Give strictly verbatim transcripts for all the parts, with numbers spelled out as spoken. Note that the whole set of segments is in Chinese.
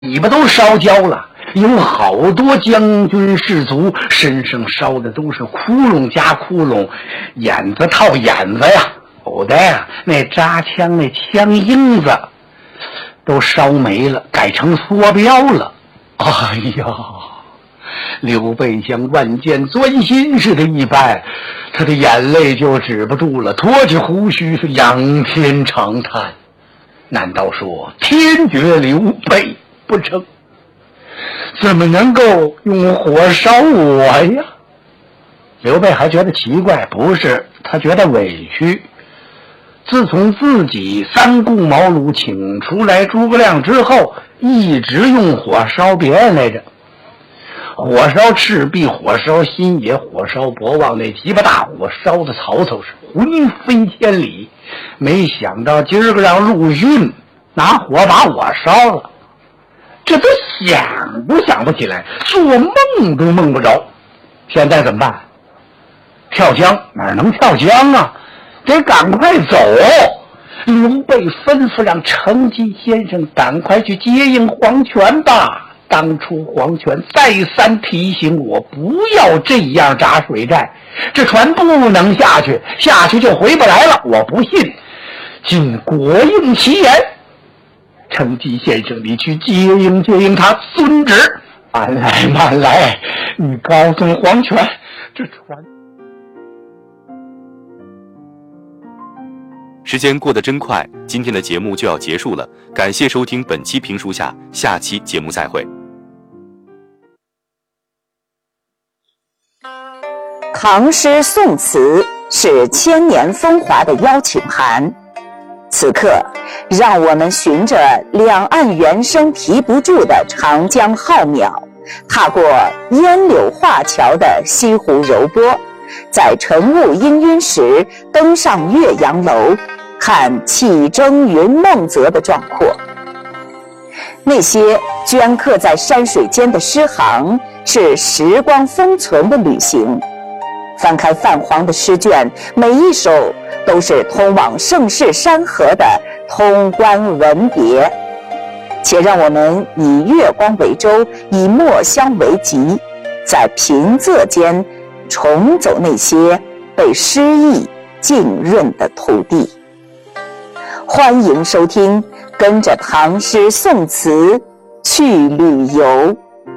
尾巴都烧焦了，有好多将军士卒身上烧的都是窟窿加窟窿，眼子套眼子呀，有的呀那扎枪那枪缨子都烧没了，改成梭镖了。哎呀，刘备像万箭钻心似的一般，他的眼泪就止不住了，脱起胡须是仰天长叹。难道说天绝刘备不成？怎么能够用火烧我呀？刘备还觉得奇怪，不是，他觉得委屈。自从自己三顾茅庐请出来诸葛亮之后，一直用火烧别人来着。火烧赤壁，火烧新野，火烧博望，那几把大火烧的曹操是魂飞千里。没想到今儿个让陆逊拿火把我烧了，这都想都想不起来，做梦都梦不着。现在怎么办？跳江？哪能跳江啊？得赶快走。刘备吩咐让程吉先生赶快去接应黄泉吧。当初黄泉再三提醒我不要这样扎水寨，这船不能下去，下去就回不来了。我不信，今果应其言。程吉先生，你去接应接应他，遵旨。慢来慢来，你告诉黄泉，这船。 时间过得真快，今天的节目就要结束了，感谢收听本期评书下，下期节目再会。 唐诗宋词是千年风华的邀请函，此刻让我们循着两岸猿声啼不住的长江浩渺，踏过烟柳画桥的西湖柔波，在晨雾氤氲时登上岳阳楼，看气蒸云梦泽的壮阔。那些镌刻在山水间的诗行，是时光封存的旅行。翻开泛黄的诗卷，每一首都是通往盛世山河的通关文别。且让我们以月光为舟，以墨香为笈，在平仄间重走那些被诗意浸润的土地。欢迎收听，跟着唐诗宋词去旅游。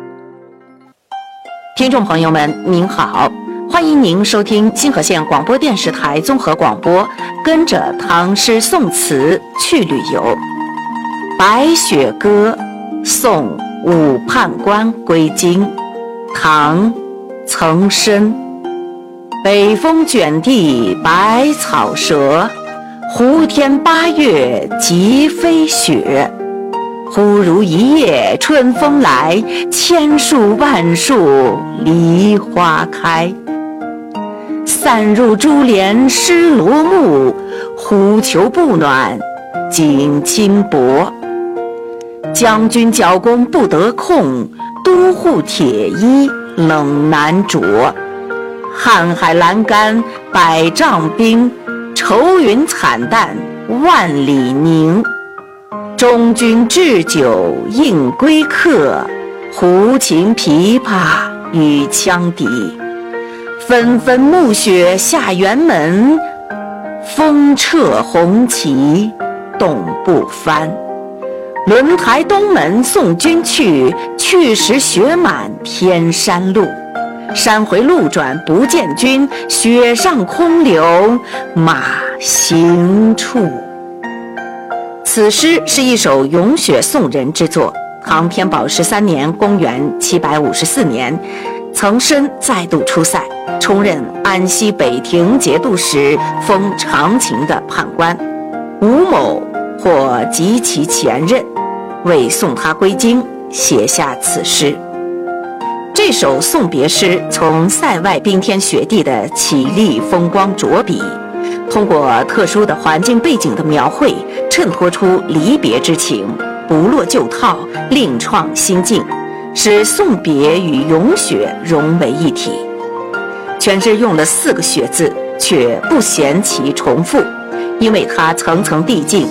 听众朋友们您好，欢迎您收听金河县广播电视台综合广播，跟着唐诗宋词去旅游。白雪歌送武判官归京，唐·岑参。北风卷地白草折，胡天八月即飞雪。忽如一夜春风来，千树万树梨花开。散入珠帘湿罗幕，忽求不暖锦衾薄。将军角弓不得控，都护铁衣冷难着。瀚海阑干百丈冰，愁云惨淡万里凝。中军置酒应归客，胡琴琵琶与羌笛。纷纷暮雪下辕门，风掣红旗动不翻。轮台东门送君去，去时雪满天山路。山回路转不见君，雪上空留马行处。此诗是一首咏雪宋人之作。唐天宝十三年，公元七百五十四年，岑参再度出塞，充任安西北庭节度使，封长秦的判官。吴某或及其前任，为送他归京，写下此诗。这首送别诗从塞外冰天雪地的绮丽风光着笔，通过特殊的环境背景的描绘，衬托出离别之情，不落旧套，另创新境，使送别与咏雪融为一体。全诗用了四个雪字，却不嫌其重复，因为它层层递进，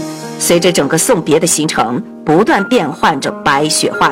随着整个送别的行程不断变换着白雪化